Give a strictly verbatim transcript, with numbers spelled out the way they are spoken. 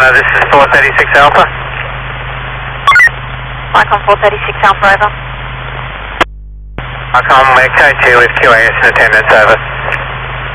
Niner, this is four thirty-six Alpha. Icon four thirty-six Alpha, over. Icon, we're K two with Q A S in attendance, over.